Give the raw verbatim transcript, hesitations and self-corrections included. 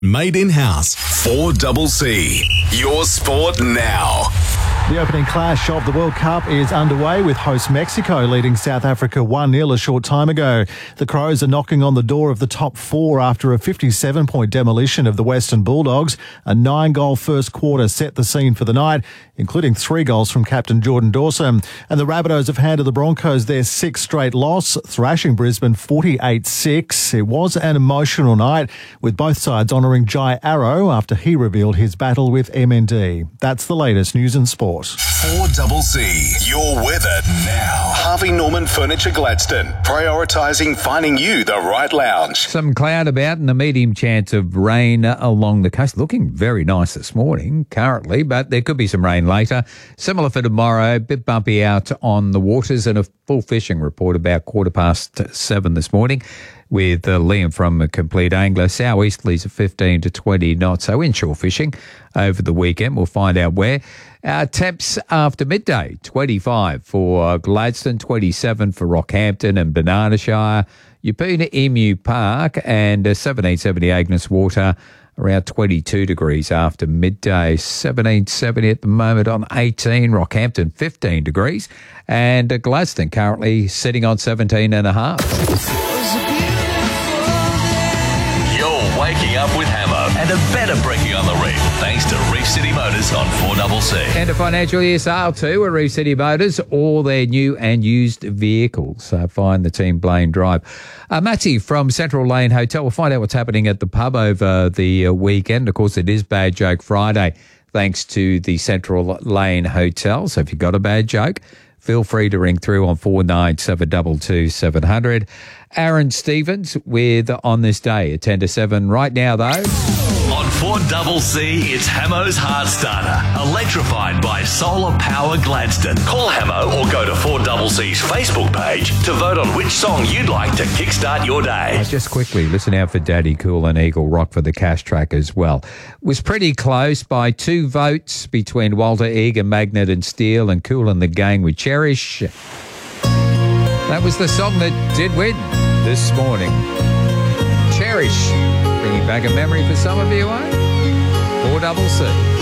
Made in-house. four C C. Your sport now. The opening clash of the World Cup is underway with host Mexico leading South Africa one nil a short time ago. The Crows are knocking on the door of the top four after a fifty-seven point demolition of the Western Bulldogs. A nine-goal first quarter set the scene for the night, including three goals from captain Jordan Dawson. And the Rabbitohs have handed the Broncos their sixth straight loss, thrashing Brisbane forty-eight six. It was an emotional night, with both sides honouring Jai Arrow after he revealed his battle with M N D. That's the latest news and sport. four C C. Your weather now. Harvey Norman Furniture Gladstone. Prioritising finding you the right lounge. Some cloud about and a medium chance of rain along the coast. Looking very nice this morning currently, but there could be some rain later. Similar for tomorrow. A bit bumpy out on the waters, and a full fishing report about quarter past seven this morning with uh, Liam from Complete Angler. Southeasterlies of fifteen to twenty knots. So inshore fishing over the weekend. We'll find out where. Our temps after midday, twenty-five for Gladstone, twenty-seven for Rockhampton and Bananashire, Yeppoona Emu Park, and uh, seventeen seventy Agnes Water, around twenty-two degrees after midday, seventeen seventy at the moment on eighteen, Rockhampton fifteen degrees, and uh, Gladstone currently sitting on seventeen and a half. You're waking up with Hamo and a better brekkie on the reef, thanks to Reef City Motors on four C C. And a financial year sale too at Reef City Motors, all their new and used vehicles. So find the team Blaine Drive. Uh, Matty from Central Lane Hotel. We'll find out what's happening at the pub over the uh, weekend. Of course, it is Bad Joke Friday, thanks to the Central Lane Hotel. So if you've got a bad joke, feel free to ring through on four nine seven two two seven zero zero. Aaron Stevens with On This Day at ten to seven. Right now, though, on four C C, it's Hamo's Heart Starter, electrified by Solar Power Gladstone. Call Hamo or go to four C C's Facebook page to vote on which song you'd like to kickstart your day. Uh, just quickly, listen out for Daddy Cool and Eagle Rock for the cash track as well. Was pretty close by two votes between Walter Egan, Magnet and Steel, and Cool and the Gang with Cherish. That was the song that did win this morning. Cherish. Bringing back a memory for some of you, eh? four C C.